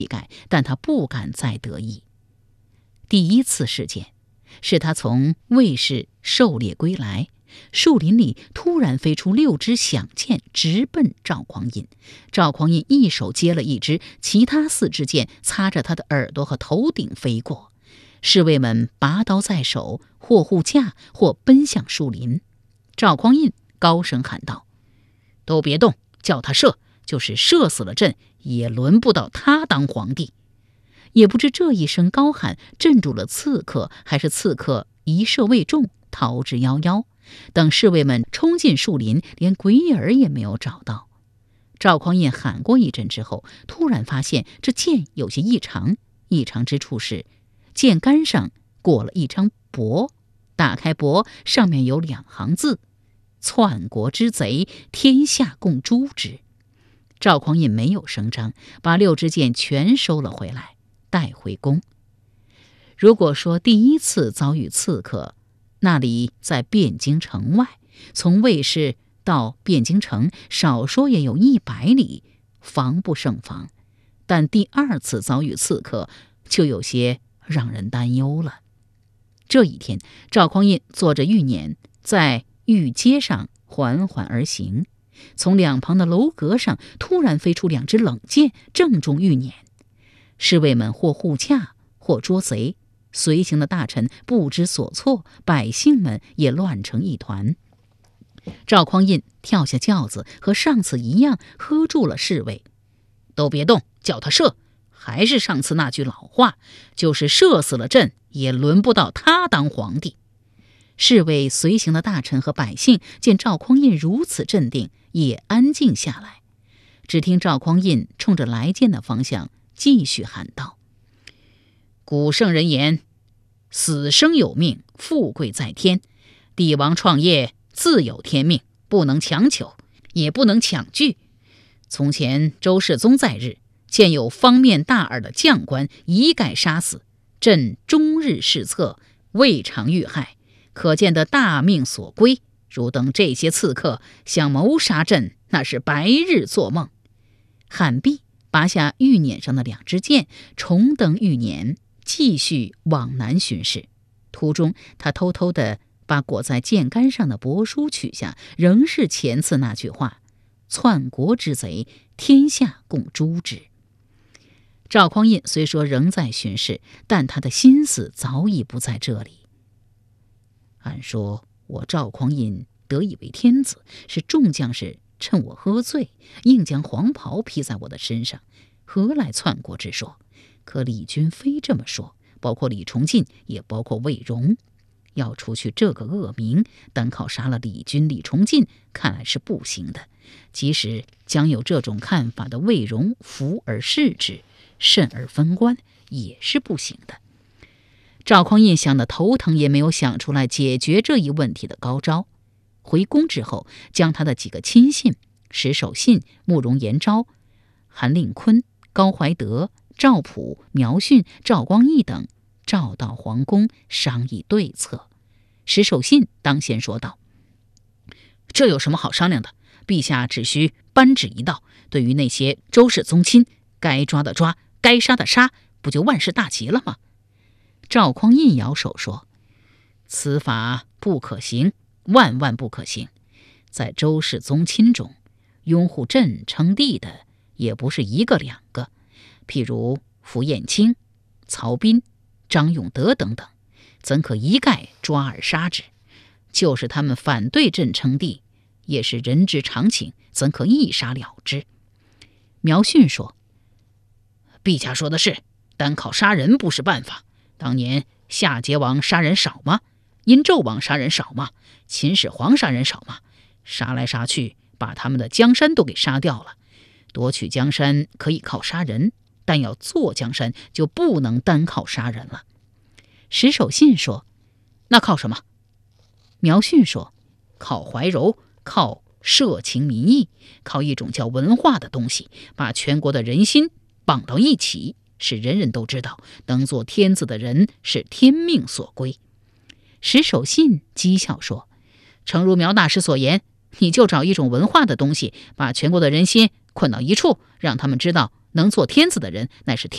但他不敢再得意。第一次事件是他从卫士狩猎归来，树林里突然飞出6支响箭，直奔赵匡胤。赵匡胤一手接了一支，其他4支箭擦着他的耳朵和头顶飞过。侍卫们拔刀在手，或护驾，或奔向树林。赵匡胤高声喊道：“都别动，叫他射，就是射死了朕，也轮不到他当皇帝。”也不知这一声高喊镇住了刺客，还是刺客一射未中，逃之夭夭。等侍卫们冲进树林，连鬼影儿也没有找到。赵匡胤喊过一阵之后，突然发现这箭有些异常。异常之处是，箭杆上裹了一张帛，打开帛，上面有2行字：“篡国之贼，天下共诛之。”赵匡胤没有声张，把6支箭全收了回来，带回宫。如果说第一次遭遇刺客，那里在汴京城外，从卫士到汴京城少说也有100里，防不胜防。但第2次遭遇刺客，就有些让人担忧了。这一天，赵匡胤坐着御辇，在御街上缓缓而行，从2旁的楼阁上突然飞出2支冷箭，正中御辇。侍卫们或护驾，或捉贼，随行的大臣不知所措，百姓们也乱成一团。赵匡胤跳下轿子，和上次一样，喝住了侍卫：“都别动，叫他射。还是上次那句老话，就是射死了朕，也轮不到他当皇帝。”侍卫、随行的大臣和百姓见赵匡胤如此镇定，也安静下来。只听赵匡胤冲着来箭的方向继续喊道：“古圣人言，死生有命，富贵在天。帝王创业自有天命，不能强求，也不能强拒。从前周世宗在日，见有方面大耳的将官一概杀死，朕终日侍侧，未尝遇害，可见得大命所归。如等这些刺客想谋杀朕，那是白日做梦。”喊毕，拔下御辇上的2支箭，重登御辇，继续往南巡视。途中，他偷偷地把裹在箭杆上的帛书取下，仍是前次那句话：“篡国之贼，天下共诛之。”赵匡胤虽说仍在巡视，但他的心思早已不在这里。按说我赵匡胤得以为天子，是众将士趁我喝醉，硬将黄袍披在我的身上，何来篡国之说？可李军非这么说，包括李崇进，也包括魏荣。要除去这个恶名，单靠杀了李军、李崇进，看来是不行的。即使将有这种看法的魏荣服而视之，慎而分官，也是不行的。赵匡胤想得头疼，也没有想出来解决这一问题的高招。回宫之后，将他的几个亲信石守信、慕容延昭、韩令坤、高怀德、赵普、苗训、赵光义等召到皇宫商议对策。石守信当先说道：“这有什么好商量的？陛下只需颁旨一道，对于那些周氏宗亲，该抓的抓，该杀的杀，不就万事大吉了吗？”赵匡胤摇手说：“此法不可行，万万不可行。在周氏宗亲中，拥护朕称帝的也不是1个2个，譬如符彦卿、曹彬、张永德等等，怎可一概抓而杀之？就是他们反对朕称帝，也是人之常情，怎可一杀了之？”苗训说：“陛下说的是，单靠杀人不是办法。当年夏桀王杀人少吗？殷纣王杀人少吗？秦始皇杀人少吗？杀来杀去，把他们的江山都给杀掉了。夺取江山可以靠杀人，但要做江山就不能单靠杀人了。”石守信说：“那靠什么？”苗训说：“靠怀柔，靠社情民意，靠一种叫文化的东西，把全国的人心绑到一起，使人人都知道，能做天子的人是天命所归。”石守信讥笑说：“诚如苗大师所言，你就找一种文化的东西，把全国的人心捆到一处，让他们知道能做天子的人乃是天